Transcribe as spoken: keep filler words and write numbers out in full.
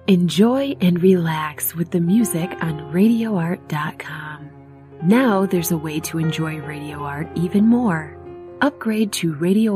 Enjoy and relax with the music on radio art dot com. Now there's a way to enjoy Radio Art even more. Upgrade to Radio